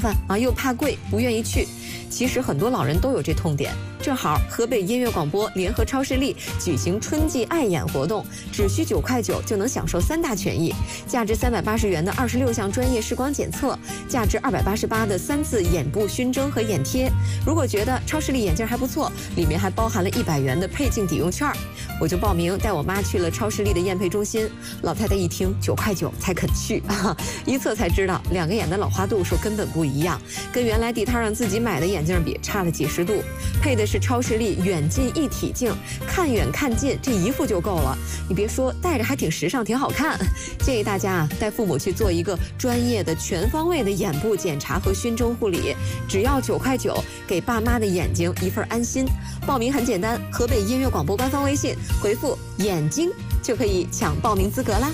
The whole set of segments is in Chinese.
烦啊，又怕贵，不愿意去。其实很多老人都有这痛点。正好河北音乐广播联合超视力举行春季爱眼活动，只需9块9就能享受3大权益：价值380元的26项专业视光检测，价值288的3次眼部熏蒸和眼贴。如果觉得超视力眼镜还不错，里面还包含了100元的配镜抵用券。我就报名带我妈去了超视力的验配中心。老太太一听9块9才肯去啊，一测才知道2个眼的老花度说根本不一样，跟原来地摊上自己买的眼镜比差了几十度。配的是超视力远近一体镜，看远看近这一副就够了。你别说，戴着还挺时尚，挺好看。建议大家啊，带父母去做一个专业的全方位的眼部检查和熏蒸护理，只要9块9，给爸妈的眼睛一份安心。报名很简单，河北音乐广播官方微信回复“眼睛”就可以抢报名资格啦。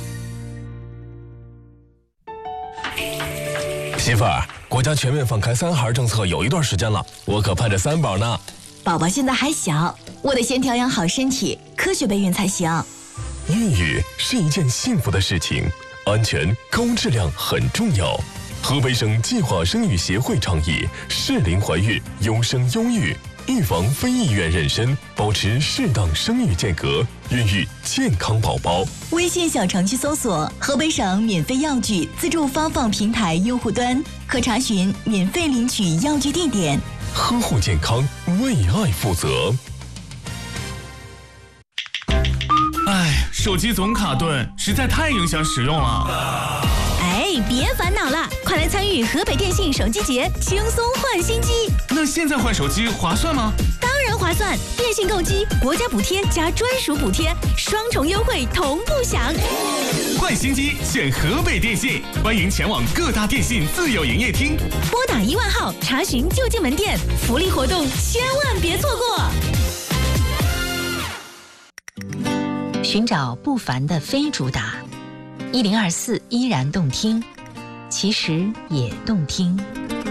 媳妇儿，国家全面放开3孩政策有一段时间了，我可盼着3宝呢。 宝宝现在还小，我得先调养好身体，科学备孕才行。 孕育是一件幸福的事情，安全高质量很重要。河北省计划生育协会倡议适龄怀孕，优生优育，预防非意愿妊娠，保持适当生育间隔，孕育健康宝宝。 微信小程序搜索河北省免费药具自助发放平台用户端，可查询免费领取药具地点。 呵护健康，为爱负责。 哎，手机总卡顿，实在太影响使用了。 哎，别烦恼了，快来参与河北电信手机节，轻松换新机。 那现在换手机划算吗？ 当然划算，电信购机国家补贴加专属补贴，双重优惠同步享。 换新机选河北电信，欢迎前往各大电信自有营业厅， 拨打1万号查询就近门店，福利活动千万别错过。 寻找不凡的非主打，1024依然动听，其实也动听。